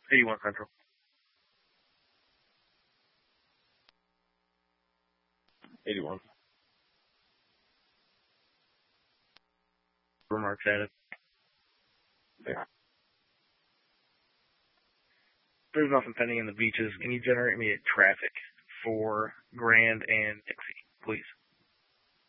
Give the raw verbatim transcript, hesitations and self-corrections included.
eighty-one Central. eighty-one. Remarks added. Yeah. There's nothing pending in the beaches. Can you generate me a traffic for Grand and Dixie, please?